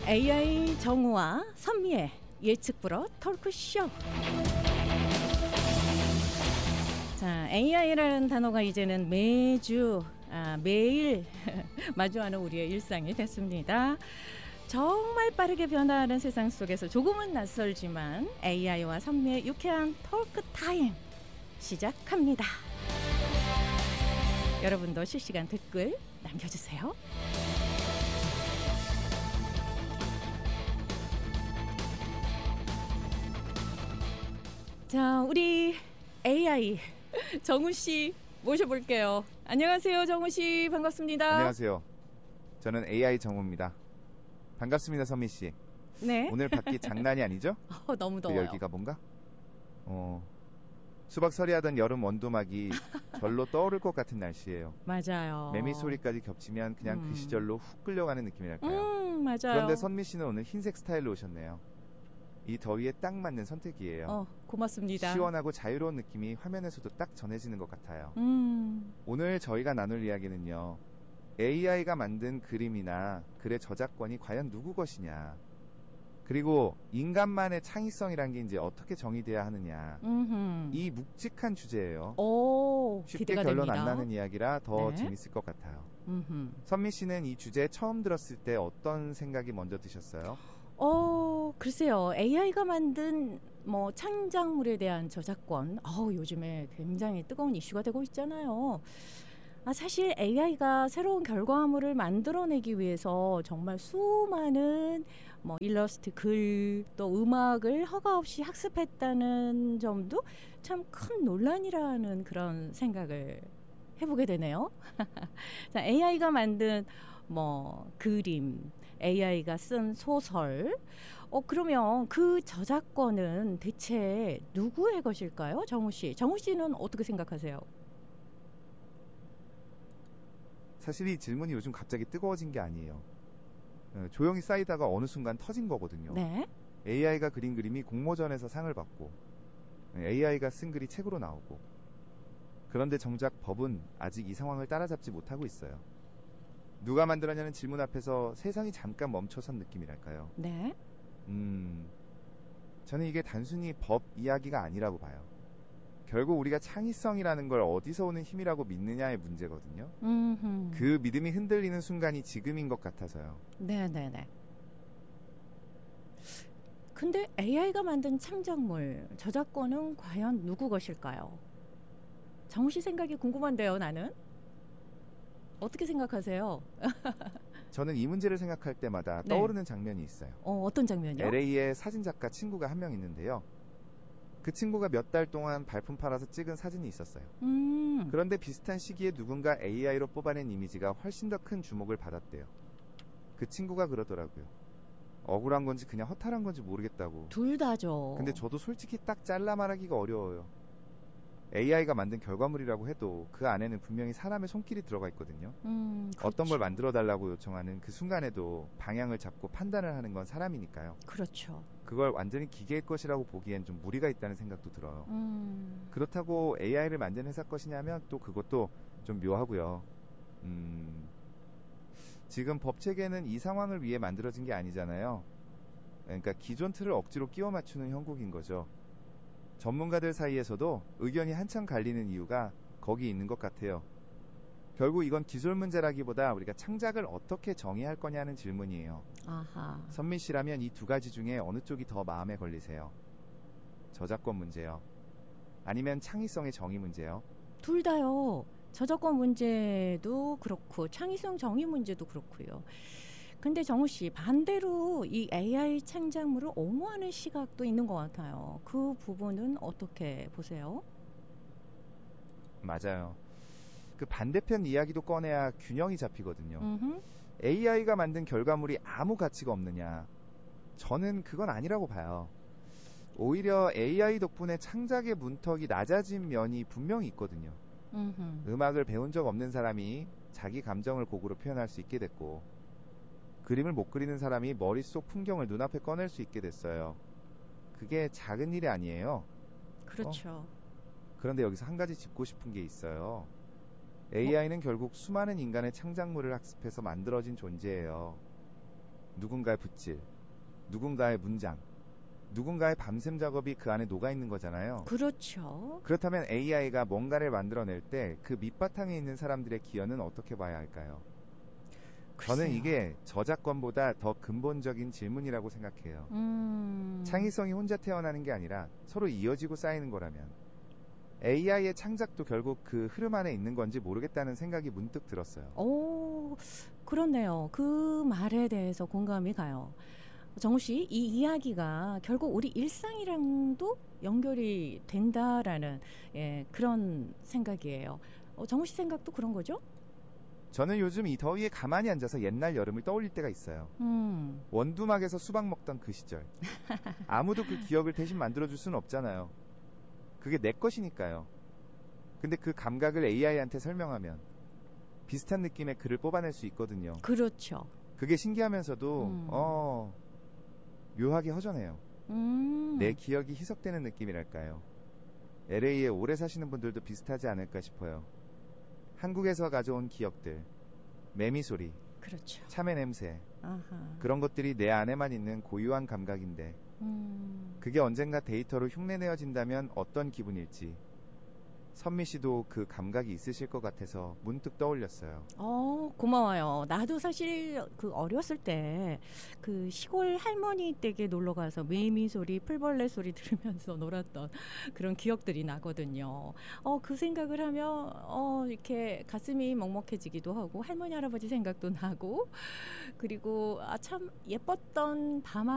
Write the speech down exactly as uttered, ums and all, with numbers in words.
에이아이 정우와 선미의 예측 불허 토크쇼. 자, 에이아이라는 단어가 이제는 매주 아, 매일 마주하는 우리의 일상이 됐습니다. 정말 빠르게 변화하는 세상 속에서 조금은 낯설지만 에이아이와 선미의 유쾌한 토크 타임 시작합니다. 여러분도 실시간 댓글 남겨주세요. 자, 우리 에이아이 정우 씨 모셔볼게요. 안녕하세요, 정우 씨. 반갑습니다. 안녕하세요. 저는 에이아이 정우입니다. 반갑습니다, 선미 씨. 네. 오늘 밖이 장난이 아니죠? 어, 너무 더워요. 그 열기가 뭔가? 어, 수박서리하던 여름 원두막이 절로 떠오를 것 같은 날씨예요. 맞아요. 매미 소리까지 겹치면 그냥 음. 그 시절로 훅 끌려가는 느낌이랄까요. 음, 맞아요. 그런데 선미 씨는 오늘 흰색 스타일로 오셨네요. 이 더위에 딱 맞는 선택이에요. 어, 고맙습니다. 시원하고 자유로운 느낌이 화면에서도 딱 전해지는 것 같아요. 음. 오늘 저희가 나눌 이야기는요, 에이아이가 만든 그림이나 글의 저작권이 과연 누구 것이냐, 그리고 인간만의 창의성이란 게 이제 어떻게 정의돼야 하느냐, 음흠. 이 묵직한 주제예요. 오, 쉽게 기대가 결론 됩니다. 안 나는 이야기라 더 네. 재밌을 것 같아요. 음흠. 선미 씨는 이 주제 처음 들었을 때 어떤 생각이 먼저 드셨어요? 어, 글쎄요. 에이아이가 만든 뭐 창작물에 대한 저작권, 어, 요즘에 굉장히 뜨거운 이슈가 되고 있잖아요. 아, 사실 에이아이가 새로운 결과물을 만들어내기 위해서 정말 수많은 뭐 일러스트, 글, 또 음악을 허가 없이 학습했다는 점도 참 큰 논란이라는 그런 생각을 해보게 되네요. 자, 에이아이가 만든 뭐 그림, 에이아이가 쓴 소설, 어 그러면 그 저작권은 대체 누구의 것일까요, 정우 씨? 정우 씨는 어떻게 생각하세요? 사실 이 질문이 요즘 갑자기 뜨거워진 게 아니에요. 어, 조용히 쌓이다가 어느 순간 터진 거거든요. 네. 에이아이가 그린 그림이 공모전에서 상을 받고, 에이아이가 쓴 글이 책으로 나오고, 그런데 정작 법은 아직 이 상황을 따라잡지 못하고 있어요. 누가 만들었냐는 질문 앞에서 세상이 잠깐 멈춰선 느낌이랄까요. 네. 음, 저는 이게 단순히 법 이야기가 아니라고 봐요. 결국 우리가 창의성이라는 걸 어디서 오는 힘이라고 믿느냐의 문제거든요. 음흠. 그 믿음이 흔들리는 순간이 지금인 것 같아서요. 네네네. 근데 에이아이가 만든 창작물, 저작권은 과연 누구 것일까요? 정우 씨 생각이 궁금한데요, 나는. 어떻게 생각하세요? 저는 이 문제를 생각할 때마다 네. 떠오르는 장면이 있어요. 어, 어떤 장면이요? 엘에이의 사진작가 친구가 한 명 있는데요. 그 친구가 몇 달 동안 발품 팔아서 찍은 사진이 있었어요. 음. 그런데 비슷한 시기에 누군가 에이아이로 뽑아낸 이미지가 훨씬 더 큰 주목을 받았대요. 그 친구가 그러더라고요. 억울한 건지 그냥 허탈한 건지 모르겠다고. 둘 다죠. 근데 저도 솔직히 딱 잘라 말하기가 어려워요. 에이아이가 만든 결과물이라고 해도 그 안에는 분명히 사람의 손길이 들어가 있거든요. 음, 그렇죠. 어떤 걸 만들어 달라고 요청하는 그 순간에도 방향을 잡고 판단을 하는 건 사람이니까요. 그렇죠. 그걸 완전히 기계의 것이라고 보기엔 좀 무리가 있다는 생각도 들어요. 음. 그렇다고 에이아이를 만든 회사 것이냐면 또 그것도 좀 묘하고요. 음, 지금 법 체계는 이 상황을 위해 만들어진 게 아니잖아요. 그러니까 기존 틀을 억지로 끼워 맞추는 형국인 거죠. 전문가들 사이에서도 의견이 한참 갈리는 이유가 거기 있는 것 같아요. 결국 이건 기술 문제라기보다 우리가 창작을 어떻게 정의할 거냐는 질문이에요. 아하. 선미 씨라면 이 두 가지 중에 어느 쪽이 더 마음에 걸리세요? 저작권 문제요? 아니면 창의성의 정의 문제요? 둘 다요. 저작권 문제도 그렇고 창의성 정의 문제도 그렇고요. 근데 정우 씨, 반대로 이 에이아이 창작물을 옹호하는 시각도 있는 것 같아요. 그 부분은 어떻게 보세요? 맞아요. 그 반대편 이야기도 꺼내야 균형이 잡히거든요. 음흠. 에이아이가 만든 결과물이 아무 가치가 없느냐? 저는 그건 아니라고 봐요. 오히려 에이아이 덕분에 창작의 문턱이 낮아진 면이 분명히 있거든요. 음흠. 음악을 배운 적 없는 사람이 자기 감정을 곡으로 표현할 수 있게 됐고, 그림을 못 그리는 사람이 머릿속 풍경을 눈앞에 꺼낼 수 있게 됐어요. 그게 작은 일이 아니에요. 그렇죠. 어? 그런데 여기서 한 가지 짚고 싶은 게 있어요. 에이아이는 뭐? 결국 수많은 인간의 창작물을 학습해서 만들어진 존재예요. 누군가의 붓질, 누군가의 문장, 누군가의 밤샘 작업이 그 안에 녹아있는 거잖아요. 그렇죠. 그렇다면 에이아이가 뭔가를 만들어낼 때 그 밑바탕에 있는 사람들의 기여는 어떻게 봐야 할까요? 저는 글쎄요. 이게 저작권보다 더 근본적인 질문이라고 생각해요. 음. 창의성이 혼자 태어나는 게 아니라 서로 이어지고 쌓이는 거라면 에이아이의 창작도 결국 그 흐름 안에 있는 건지 모르겠다는 생각이 문득 들었어요. 오, 그렇네요. 그 말에 대해서 공감이 가요. 정우 씨, 이 이야기가 결국 우리 일상이랑도 연결이 된다라는 예, 그런 생각이에요. 어, 정우 씨 생각도 그런 거죠? 저는 요즘 이 더위에 가만히 앉아서 옛날 여름을 떠올릴 때가 있어요. 음, 원두막에서 수박 먹던 그 시절. 아무도 그 기억을 대신 만들어줄 수는 없잖아요. 그게 내 것이니까요. 근데 그 감각을 에이아이한테 설명하면 비슷한 느낌의 글을 뽑아낼 수 있거든요. 그렇죠. 그게 신기하면서도 음. 어 묘하게 허전해요. 음, 내 기억이 희석되는 느낌이랄까요. 엘에이에 오래 사시는 분들도 비슷하지 않을까 싶어요. 한국에서 가져온 기억들, 매미 소리, 그렇죠. 참외 냄새, 아하. 그런 것들이 내 안에만 있는 고유한 감각인데 음. 그게 언젠가 데이터로 흉내내어진다면 어떤 기분일지 선미 씨도 그 감각이 있으실 것 같아서 문득 떠올렸어요. 어, 고마워요. 나도 사실 그 어렸을 때 그 시골 할머니 댁에 놀러 가서 매미 소리, 풀벌레 소리 들으면서 놀았던 그런 기억들이 나거든요. 어, 그 생각을 하면 어, 이렇게 가슴이 먹먹해지기도 하고 할머니 할아버지 생각도 나고 그리고 아, 참 예뻤던 밤